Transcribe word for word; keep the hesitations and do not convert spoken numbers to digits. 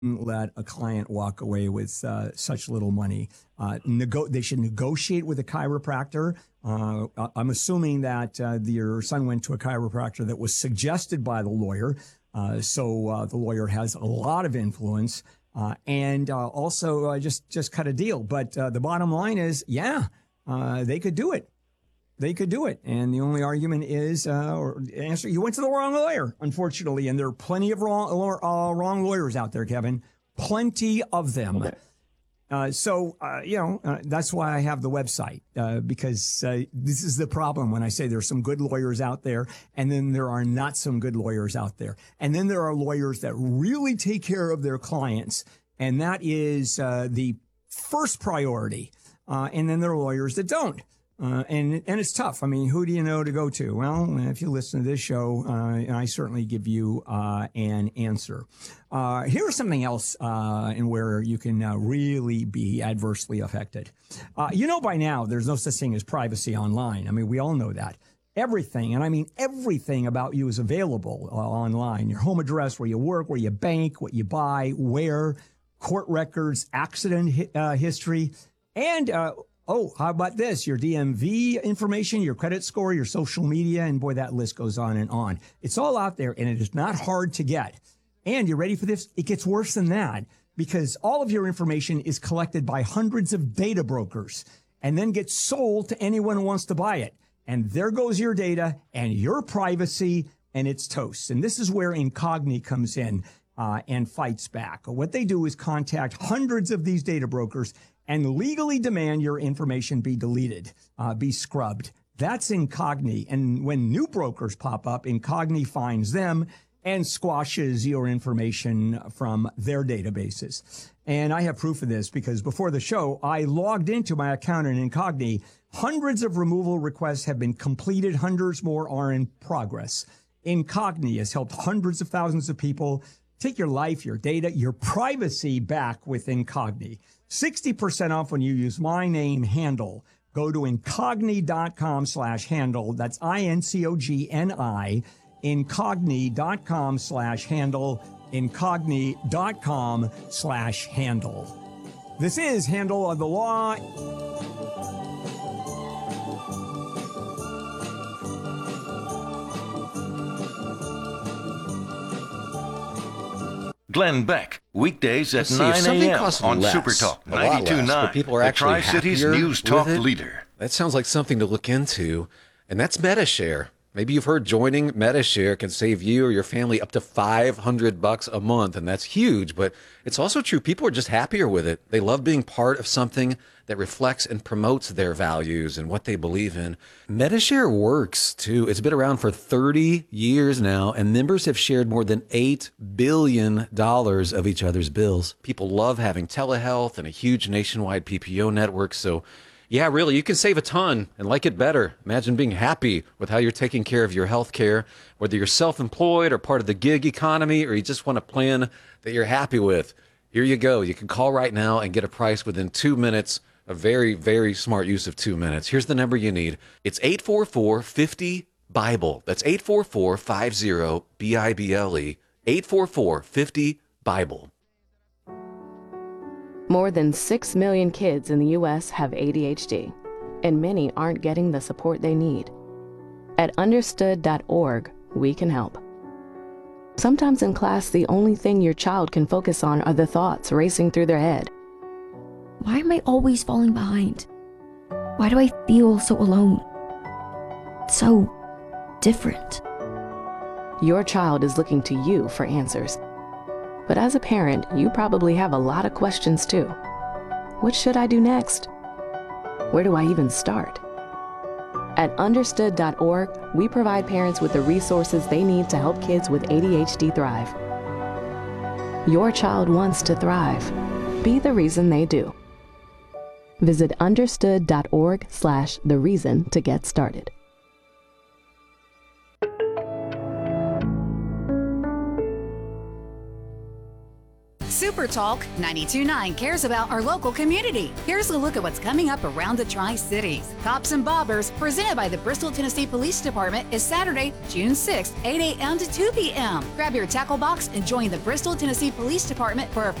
let a client walk away with uh, such little money. Uh, nego- they should negotiate with a chiropractor. Uh, I'm assuming that uh, the, your son went to a chiropractor that was suggested by the lawyer. Uh, so uh, the lawyer has a lot of influence. Uh, and uh, also uh, just, just cut a deal. But uh, the bottom line is, yeah, uh, they could do it. They could do it. And the only argument is, uh, or answer, you went to the wrong lawyer, unfortunately. And there are plenty of wrong, uh, wrong lawyers out there, Kevin. Plenty of them. Okay. Uh, so, uh, you know, uh, that's why I have the website, uh, because uh, this is the problem when I say there's some good lawyers out there, and then there are not some good lawyers out there. And then there are lawyers that really take care of their clients, and that is uh, the first priority. Uh, and then there are lawyers that don't. Uh, and and it's tough. I mean, who do you know to go to? Well, if you listen to this show, uh, I certainly give you uh, an answer. Uh, here's something else uh, in where you can uh, really be adversely affected. Uh, you know by now, there's no such thing as privacy online. I mean, we all know that. Everything, and I mean everything about you is available uh, online. Your home address, where you work, where you bank, what you buy, where, court records, accident hi- uh, history, and uh oh, how about this? Your D M V information, your credit score, your social media, and boy, that list goes on and on. It's all out there, and it is not hard to get. And you ready for this? It gets worse than that, because all of your information is collected by hundreds of data brokers and then gets sold to anyone who wants to buy it. And there goes your data and your privacy, and it's toast. And this is where Incogni comes in uh, and fights back. What they do is contact hundreds of these data brokers and legally demand your information be deleted, uh, be scrubbed. That's Incogni. And when new brokers pop up, Incogni finds them and squashes your information from their databases. And I have proof of this because before the show, I logged into my account in Incogni. Hundreds of removal requests have been completed. Hundreds more are in progress. Incogni has helped hundreds of thousands of people take your life, your data, your privacy back with Incogni. sixty percent off when you use my name, Handle. Go to incogni.com slash handle. That's I N C O G N I. Incogni.com slash handle. Incogni.com slash handle. This is Handle of the Law. Glenn Beck, weekdays at See, nine a.m. on less, Super Talk a lot ninety-two point less, nine, but people are the actually Tri-Cities happier News Talk with it. leader. That sounds like something to look into, and that's MetaShare. Maybe you've heard joining MetaShare can save you or your family up to five hundred bucks a month, and that's huge, but it's also true. People are just happier with it. They love being part of something that reflects and promotes their values and what they believe in. MetaShare works, too. It's been around for thirty years now, and members have shared more than eight billion dollars of each other's bills. People love having telehealth and a huge nationwide P P O network, so yeah, really, you can save a ton and like it better. Imagine being happy with how you're taking care of your health care, whether you're self-employed or part of the gig economy, or you just want a plan that you're happy with. Here you go. You can call right now and get a price within two minutes. A very, very smart use of two minutes. Here's the number you need. It's eight four four, five zero, BIBLE. That's eight four four, five zero, B I B L E. eight four four, five zero, BIBLE. More than six million kids in the U S have A D H D, and many aren't getting the support they need. At understood dot org, we can help. Sometimes in class, the only thing your child can focus on are the thoughts racing through their head. Why am I always falling behind? Why do I feel so alone? So different. Your child is looking to you for answers. But as a parent, you probably have a lot of questions too. What should I do next? Where do I even start? At understood dot org, we provide parents with the resources they need to help kids with A D H D thrive. Your child wants to thrive. Be the reason they do. Visit understood dot org slash the reason to get started. Super Talk ninety-two point nine cares about our local community. Here's a look at what's coming up around the Tri-Cities. Cops and Bobbers, presented by the Bristol, Tennessee Police Department, is Saturday, June sixth, eight a.m. to two p.m. Grab your tackle box and join the Bristol, Tennessee Police Department for a